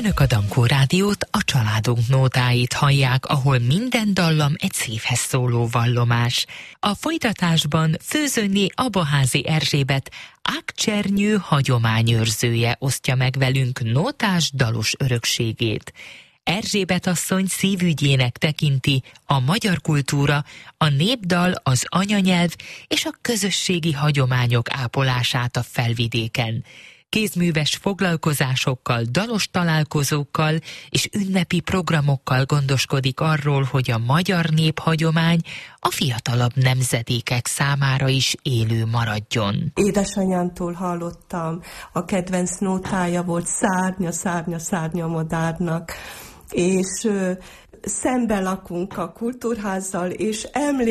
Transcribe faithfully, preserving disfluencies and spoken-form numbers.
Önök a Dankó Rádiót, a családunk nótáit hallják, ahol minden dallam egy szívhez szóló vallomás. A folytatásban főzőné Abaházi Erzsébet, Ágcsernyő hagyományőrzője osztja meg velünk nótás dalos örökségét. Erzsébet asszony szívügyének tekinti a magyar kultúra, a népdal, az anyanyelv és a közösségi hagyományok ápolását a Felvidéken. Kézműves foglalkozásokkal, dalos találkozókkal és ünnepi programokkal gondoskodik arról, hogy a magyar néphagyomány a fiatalabb nemzedékek számára is élő maradjon. Édesanyámtól hallottam, a kedvenc nótája volt Szárnya, szárnya, szárnya madárnak, és ö, szembe lakunk a kultúrházzal, és emlékszem,